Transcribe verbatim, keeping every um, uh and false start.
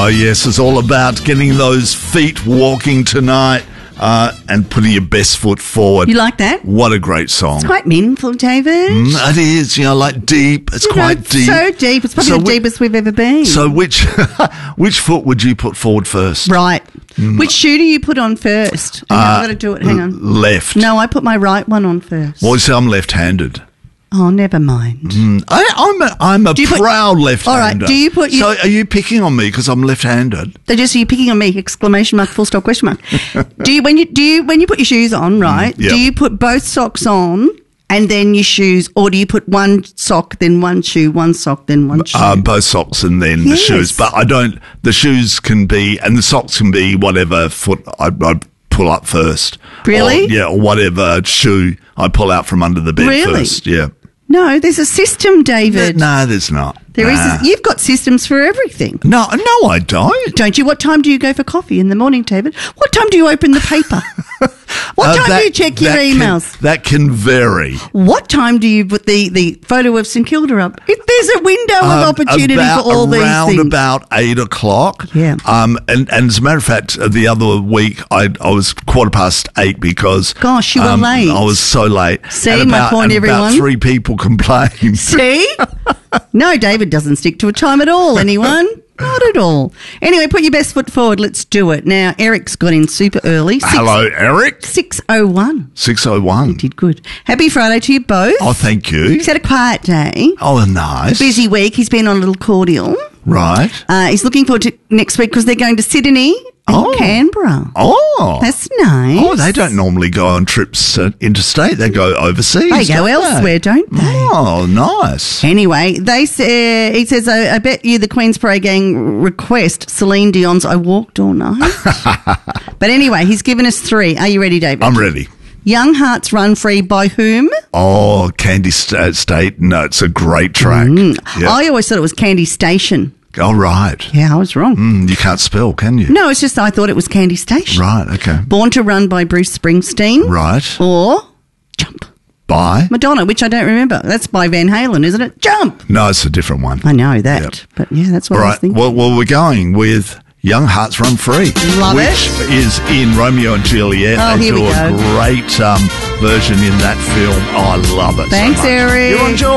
Oh, yes, it's all about getting those feet walking tonight uh, and putting your best foot forward. You like that? What a great song. It's quite meaningful, David. Mm, it is, you know, like deep. It's You quite know, deep. So deep. It's probably So the we- deepest we've ever been. So which which foot would you put forward first? right. Which shoe do you put on first? Hang on, I've got to do it. Hang on. Left. No, I put my right one on first. Well, you see, I'm left-handed. Oh, never mind. Mm, I, I'm a, I'm a Do you put- proud left-hander. All right, do you put your- So are you picking on me because I'm left-handed? They're just, are you picking on me? Exclamation mark, full stop, question mark. do you when you do you when you put your shoes on, right? yep. Do you put both socks on and then your shoes, or do you put one sock, then one shoe, one sock, then one shoe? Um, both socks and then the Yes. shoes. But I don't, the shoes can be, and the socks can be whatever foot I, I pull up first. Really? Or, yeah, or whatever shoe I pull out from under the bed Really? first. Yeah. No, there's a system, David. No, there's not. There is. Nah. A, you've got systems for everything. No, no, I don't. Don't you? What time do you go for coffee in the morning, David? What time do you open the paper? What Uh, time that- do you check your that can- emails? that can vary. What time do you put the, the photo of St Kilda up? If there's a window of Um, opportunity about, for all these around things. about eight o'clock. Yeah. Um, and, and as a matter of fact, uh, the other week I I was quarter past eight because Gosh, you were um, late. I was so late. See and my about, point, and everyone? About three people complained. See? No, David doesn't stick to a time at all, anyone. Not at all. Anyway, put your best foot forward. Let's do it. Now, Eric's got in super early. Six, Hello, Eric. six oh one. Six oh one. Did good. Happy Friday to you both. Oh, thank you. He's had a quiet day. Oh, nice. Busy week. He's been on a little cordial. Right. Uh, he's looking forward to next week because they're going to Sydney and Oh. Canberra. Oh. That's nice. Oh, they don't normally go on trips uh, interstate. They go overseas. They go don't elsewhere, don't they? Oh, nice. Anyway, they say, he says, I, I bet you the Queen's Parade Gang request Celine Dion's I Walked All Night. But anyway, he's given us three. Are you ready, David? I'm ready. Young Hearts Run Free by whom? Oh, Candy St- State. No, it's a great track. Yeah. I always thought it was Candy Station. Oh, right. Yeah, I was wrong. Mm, you can't spell, can you? No, it's just I thought it was Candy Station. Right, okay. Born to Run by Bruce Springsteen. Right. Or Jump. Bye. Madonna, which I don't remember. That's by Van Halen, isn't it? Jump. No, it's a different one. I know that. Yep. But yeah, that's what All I was right. thinking. Well, well, we're going with Young Hearts Run Free. Love which it. is in Romeo and Juliet. Oh, they here do we a go. great um, version in that film. Oh, I love it. Thanks, so much. Eric. You enjoy